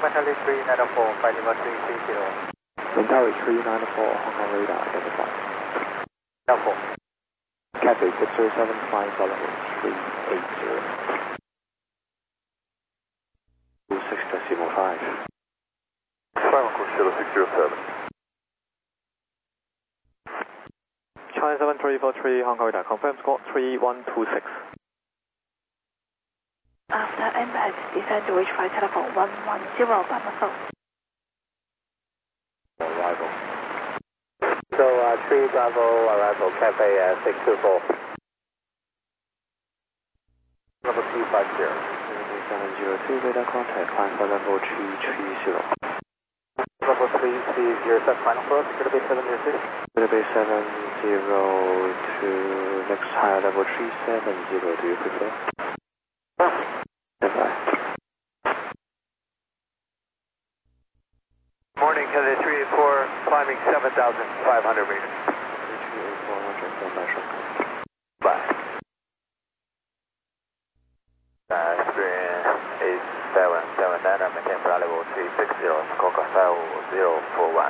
Mentally 394, flight level 330. Mentally 394, Hong Kong radar identified. Level 4. Cathay 607, flying flight level 380. 26.5. Final Conceal 607. China 7343, Hong Kong radar, confirm squawk 3126. After impact, descend to reach flight telephone 110 Bamako. Arrival. So 3 Bravo arrival, Cathay 624. Level 250. 702, radar contact, climb flight level 230. Level 330, set final for us, Database 706. Database 702, next higher level 370, do you prefer? Morning, Cathay 384, climbing 7,500 meters. 384, Bye. Experience 8779, maintain flight level 360, squawk 5041.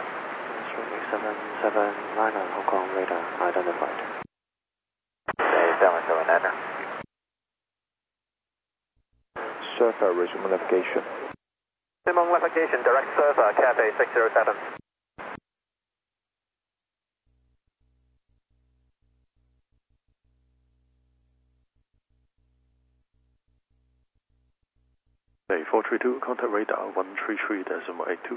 779 Hong Kong radar identified. 8779. Surfer resume navigation. Simon navigation, direct surfer, Cathay 607. Bay 432, contact radar 133.82.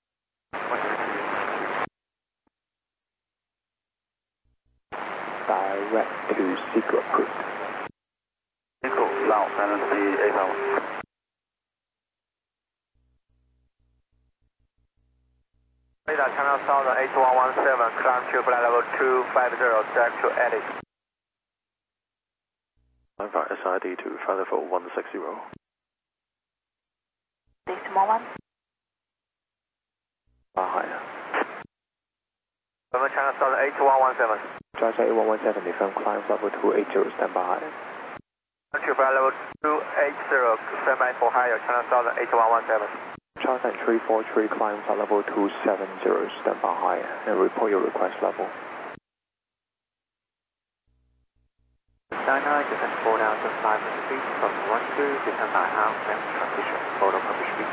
Direct to secret put. Echo, loud, Fantasy 811. Radar channel southern 8117, climb to flight level 250, direct to edit. Climb via SID to flight level 160. Decimal 1. Higher. Channel southern 8117. Charger 8117, defend climb level 280, stand by. To flight level 280, stand by for higher, channel southern 8117. Charger 343, climb flight level 270, stand by, and report your request level. 99, descend 4,500 feet from 12, descend by half, and transition, photo publish speed.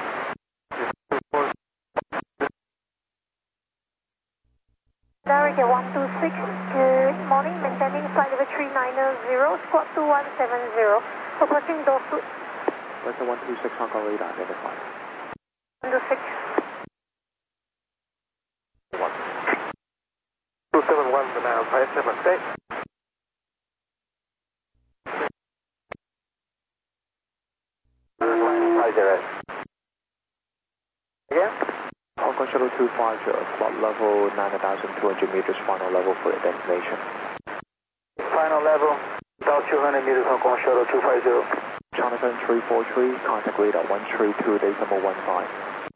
Direct 126, good morning, maintaining flight level 390, squawk 2170, approaching Dosu. That's the 126 Hong Kong radar identified. 126. 271, now 576. Again? Hong Kong Shuttle 250, flight level 9,200 meters, final level for your destination. Final level, about 200 meters, Hong Kong Shuttle 250. China 7343, contact radar 132.15.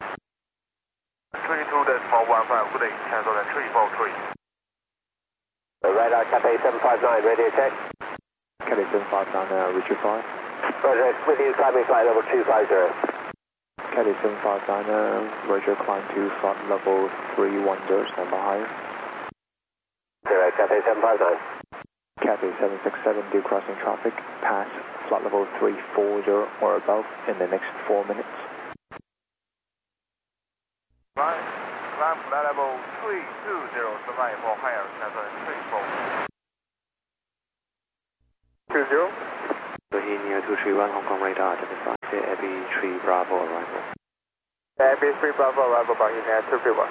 22.15, good day, cancel at 343. Radar Cathay 759, radio check. Cathay 759, Richard 5. Roger, with you, climbing flight level 250. Cathay 759, Roger, climb to flight level 310, stand by higher. 0, Cathay 759. Cathay 767, due crossing traffic, pass flight level 340 or above in the next 4 minutes. Climb flight level 320, survive for higher, cancel at 340. 20. Bohemia 231, Hong Kong radar identified, Abbey 3 Bravo arrival. Abbey 3 Bravo arrival, Bohemia 231.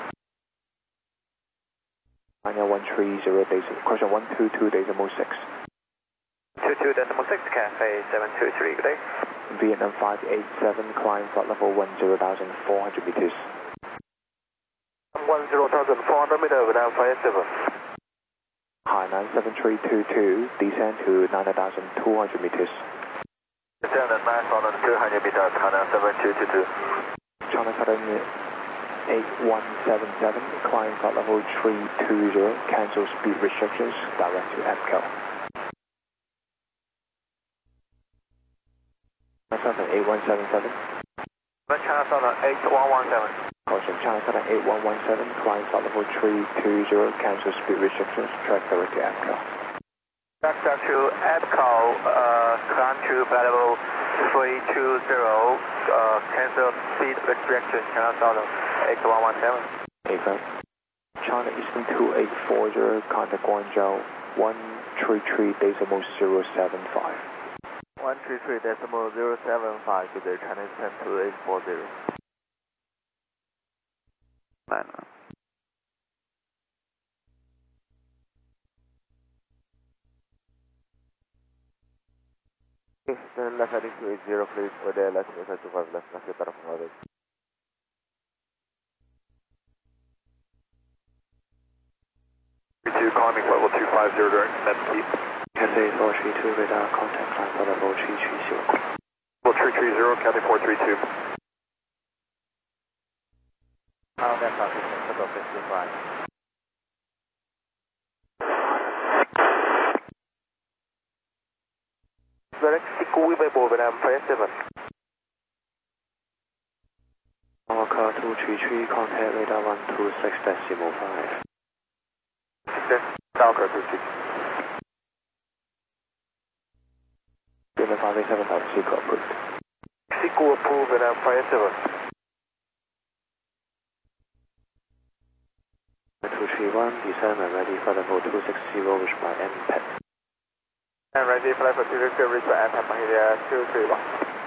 China 130, question 122.6. 22.6, Cathay 723, good day. Vietnam 587, climb flight level 10,400 meters. 10,400 meters, without 57. Hainan 7322, descend to 9,200 meters. Descend at 9,200 meters, Hainan 7222. China Southern 8177, climb flight level 320, cancel speed restrictions, direct to EPCO. China Southern 8177. China Southern 8117. Caution, China Southern 8117, flying flight level 320, cancel speed restrictions, track direct to APCO. Track to APCO, climb to flight level 320, cancel speed restriction, China Southern 8117. Affirm. China Eastern 2840, contact Guangzhou 133.075. 133.075, good day, China Eastern 2840. 来了。 Eastern left heading 280, please, for the left, 25 left, left, better from others. Climbing level 250 direct Mesquite. Cathay 432 radar contact climb for level 330. Level 330, Cathay 432. That's not the 55. Direct Siku Weibo, Vietnam 57. Car 233 contact radar 126.05. Falcon 26. Unit 587 Delta Siku approved. Siku approved, Vietnam 57. 231, descend and ready for level 260, reach by MPET. And ready for level 260, reach by MPET, Mahia 231.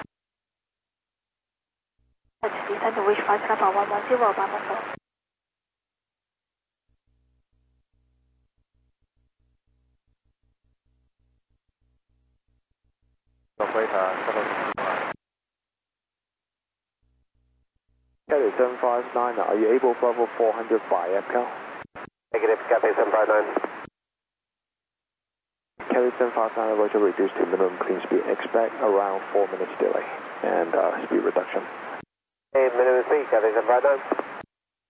Descend to reach flight level 110, Bamako. Cathay 759, are you able for level 400 by APCO? Negative, Cathay 759. Cathay 759, roger, reduced to minimum clean speed. Expect around 4 minutes delay and speed reduction. Hey, minimum speed, Cathay 759.